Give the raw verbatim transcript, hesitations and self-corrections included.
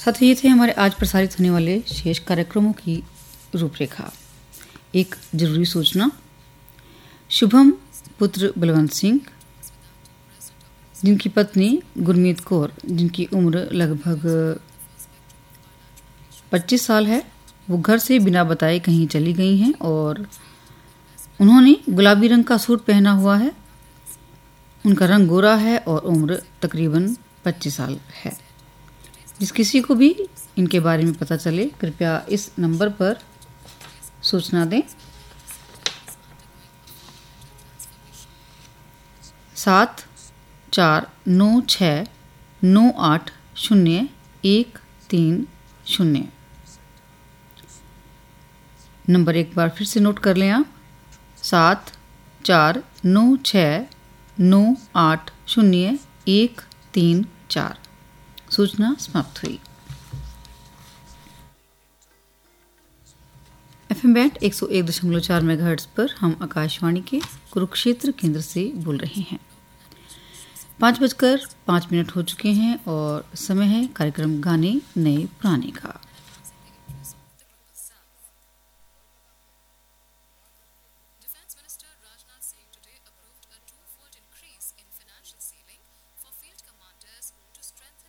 साथ ही ये थे हमारे आज प्रसारित होने वाले शेष कार्यक्रमों की रूपरेखा। एक जरूरी सूचना, शुभम पुत्र बलवंत सिंह, जिनकी पत्नी गुरमीत कौर, जिनकी उम्र लगभग पच्चीस साल है, वो घर से बिना बताए कहीं चली गई हैं और उन्होंने गुलाबी रंग का सूट पहना हुआ है। उनका रंग गोरा है और उम्र तकरीबन पच्चीस साल है। जिस किसी को भी इनके बारे में पता चले, कृपया इस नंबर पर सूचना दें। सात चार नौ छः नौ आठ शून्य एक तीन शून्य। नंबर एक बार फिर से नोट कर लें आप, सात चार नौ छः नौ आठ शून्य एक तीन चार। सूचना समाप्त हुई। एफएम बैंड एक सौ एक दशमलव चार मेगाहर्ट्ज पर हम आकाशवाणी के कुरुक्षेत्र केंद्र से बोल रहे हैं। पाँच बजकर पाँच मिनट हो चुके हैं और समय है कार्यक्रम गाने नए पुराने का।